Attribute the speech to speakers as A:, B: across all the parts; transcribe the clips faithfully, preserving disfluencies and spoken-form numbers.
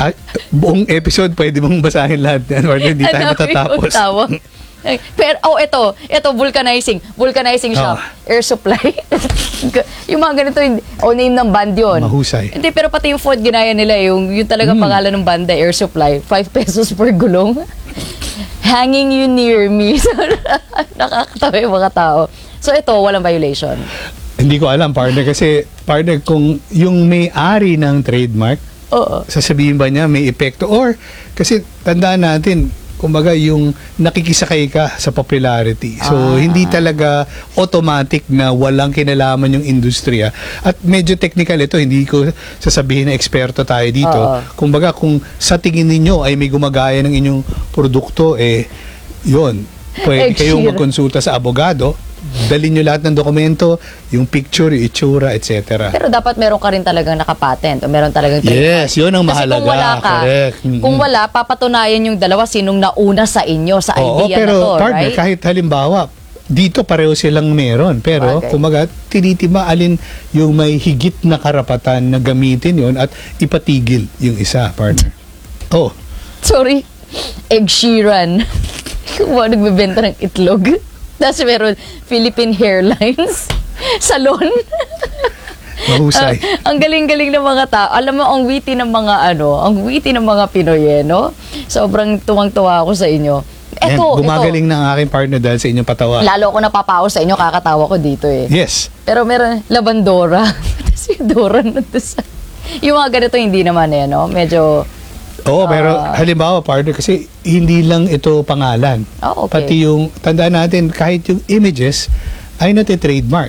A: Ah, buong episode, pwede mong basahin lahat yan. Or hindi tayo matatapos.
B: Eh, Pero, oh, ito, ito, vulcanizing. Vulcanizing shop.
A: Oh.
B: Air supply. Yung mga ganito, hindi- o name ng band yun.
A: Mahusay.
B: Hindi, pero pati yung food ginaya nila, yung, yung talagang
A: Mm.
B: pangalan ng banda, Air Supply, five pesos per gulong. Hanging you near me. So, nakakatawa yung mga tao. So, ito, walang violation.
A: Hindi ko alam, partner, kasi partner, kung yung may-ari ng trademark,
B: Oo.
A: sasabihin ba niya may epekto? Or, kasi tandaan natin, kumbaga yung nakikisakay ka sa popularity. So,
B: Ah.
A: hindi talaga automatic na walang kinalaman yung industriya. At medyo technical ito, hindi ko sasabihin na eksperto tayo dito.
B: Oo.
A: Kumbaga, kung sa tingin ninyo ay may gumagaya ng inyong produkto, eh, yun. Pwede
B: Ed
A: kayong
B: Sheeran.
A: magkonsulta sa abogado, dalhin nyo lahat ng dokumento, yung picture, yung itsura, et cetera.
B: Pero dapat meron ka rin talagang nakapatent o meron talagang trademark.
A: Yes, yun ang
B: Kasi
A: mahalaga.
B: kung wala ka,
A: Correct. Mm-mm.
B: kung wala, papatunayan yung dalawa sinong nauna sa inyo sa
A: Oo,
B: idea
A: pero
B: na to,
A: partner,
B: right?
A: kahit halimbawa, dito pareho silang meron. Pero,
B: Bagay.
A: kumaga, tinitima alin yung may higit na karapatan na gamitin yon at ipatigil yung isa, partner. Oh,
B: Sorry, Ed Sheeran. Kung ano nagbebenta ng itlog. Tapos meron Philippine Hairlines. Salon.
A: mahusay.
B: ang galing-galing ng mga tao. Alam mo, ang witty ng mga ano, ang witty ng mga Pinoy, eh, no? Sobrang tuwang-tuwa ako sa inyo.
A: Yan,
B: Eto,
A: gumagaling
B: ito.
A: na ang aking partner dahil sa inyong patawa.
B: Lalo ako napapawa sa inyo, kakatawa ko dito eh.
A: Yes.
B: Pero meron, Labandora. Si Dora nandun sa... Yung mga ganito, hindi naman eh, no? Medyo...
A: Oo, pero
B: Ah.
A: halimbawa, partner, kasi hindi lang ito pangalan.
B: Oh, okay.
A: Pati yung, tandaan natin, kahit yung images ay nati-trademark.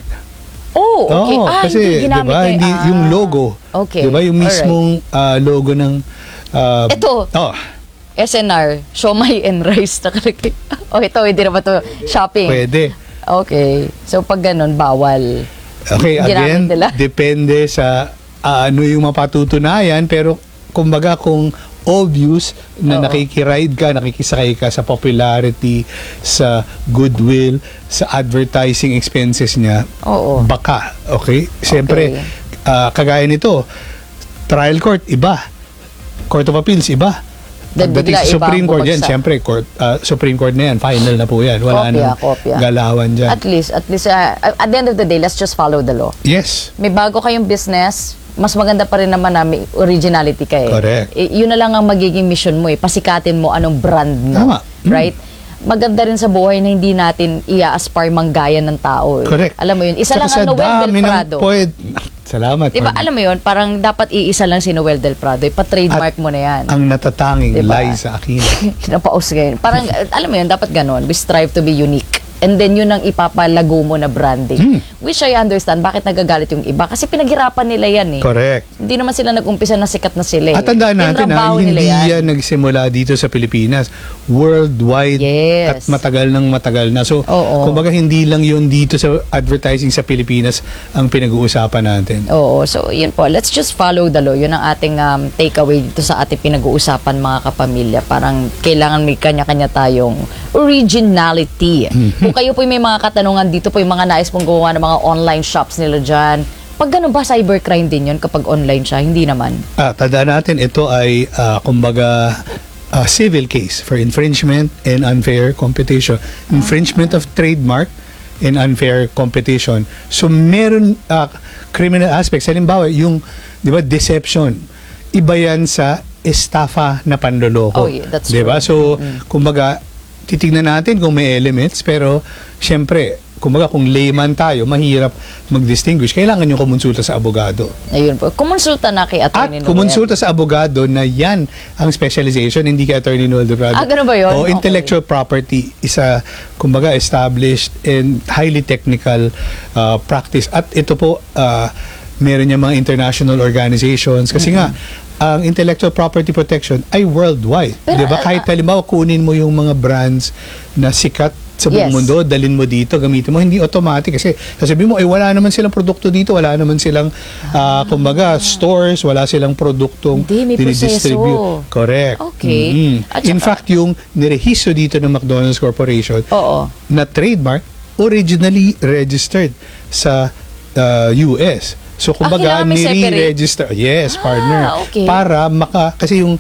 B: Oh, okay.
A: Oo,
B: ah,
A: kasi,
B: hindi ginamit
A: diba,
B: eh.
A: hindi,
B: Ah.
A: yung logo.
B: Okay.
A: Diba, yung
B: Alright.
A: mismong ah, logo ng... ah,
B: Ito.
A: Oh,
B: S N R, Siomai and Rice. Nakalagay. Oh, ito, hindi naman ito shopping.
A: pwede.
B: Okay. So, pag ganun, bawal.
A: Okay,
B: Ginamit
A: again,
B: nila.
A: depende sa ah, ano yung mapatutunayan, pero kumbaga kung obvious na
B: Oo.
A: nakikiride ka, nakikisakay ka sa popularity, sa goodwill, sa advertising expenses niya,
B: Oo.
A: baka, okay? Siyempre,
B: Okay.
A: ah, kagaya nito, trial court, iba. Court of Appeals, iba.
B: Then
A: Pagdating
B: bigla
A: sa
B: iba
A: Supreme
B: ang
A: Court, yan,
B: bumagsak.
A: siyempre, court, ah, Supreme Court na yan, final na po yan. Wala
B: Kopya,
A: nang
B: kopya.
A: galawan dyan.
B: At least, at least, uh, at the end of the day, let's just follow the law.
A: Yes.
B: May bago kayong business, mas maganda pa rin naman na may originality ka eh.
A: Correct.
B: Eh, yun na lang ang magiging mission mo eh. Pasikatin mo anong brand mo.
A: Tama. Mm.
B: Right? Maganda rin sa buhay na hindi natin i-aspire manggaya ng tao eh.
A: Correct.
B: Alam mo yun, isa
A: Tsaka
B: lang
A: sa
B: ang Noel
A: dami
B: del
A: ng
B: Prado.
A: poet- Salamat.
B: Diba,
A: partner.
B: alam mo yun, parang dapat iisa lang si Noel del Prado. Ipa-trademark
A: At
B: mo na yan.
A: Ang natatanging
B: Diba?
A: lie sa akin.
B: Napaus ngayon. Parang, alam mo yun, dapat ganon. We strive to be unique. And then yun ang ipapalago mo na branding.
A: Hmm.
B: Which I understand, bakit nagagalit yung iba? Kasi pinaghirapan nila yan eh.
A: Correct.
B: Hindi naman sila nag-umpisa na sikat na sila eh.
A: At tandaan natin ha,
B: Tinrabaho
A: hindi
B: nila
A: yan nagsimula dito sa Pilipinas. Worldwide
B: Yes.
A: at matagal ng matagal na. So,
B: Oo.
A: kumbaga hindi lang yun dito sa advertising sa Pilipinas ang pinag-uusapan natin.
B: Oo, so yun po. Let's just follow the law. Yun ang ating um, takeaway dito sa ating pinag-uusapan mga kapamilya. Parang kailangan may kanya-kanya tayong originality. Kung kayo po may mga katanungan dito po, yung mga nais pong gumawa ng mga online shops nila dyan, pag ganun ba, cybercrime din yun kapag online siya? Hindi naman.
A: Ah, tandaan natin, ito ay ah, kumbaga ah, civil case for infringement and unfair competition. Infringement of trademark and unfair competition. So meron ah, criminal aspects. Halimbawa, yung 'di ba deception. Iba yan sa estafa na panloloko.
B: Oh, yeah, that's
A: 'Di ba? So
B: true.
A: kumbaga titignan natin kung may elements, pero syempre, kumbaga kung layman tayo, mahirap mag-distinguish. Kailangan yung kumonsulta sa abogado.
B: Ayun po. Kumonsulta na kay
A: At
B: Atty. Noel.
A: kumonsulta sa abogado na yan ang specialization, hindi kay Attorney Noel de Prado.
B: Ah, ganun ba yun?
A: O,
B: Okay.
A: intellectual property is a, kumbaga, established and highly technical uh, practice. At ito po, uh, meron niya mga international organizations. Kasi nga, ang intellectual property protection ay worldwide.
B: Pero,
A: Di ba?
B: uh,
A: Kahit halimbawa, kunin mo yung mga brands na sikat sa buong
B: Yes.
A: mundo, dalin mo dito, gamitin mo, hindi automatic. Kasi sasabihin mo, eh, wala naman silang produkto dito, wala naman silang, ah, kumbaga, stores, wala silang produktong
B: Hindi, may
A: dinidistribute.
B: proseso.
A: Correct.
B: Okay.
A: Mhm.
B: At
A: In
B: saka-
A: fact, yung nirehistro dito ng McDonald's Corporation
B: Oo.
A: na trademark, originally registered sa uh, U S. So, kumbaga,
B: kailangan may separate?
A: nire-register. Yes,
B: Ah,
A: partner.
B: okay.
A: Para maka, kasi yung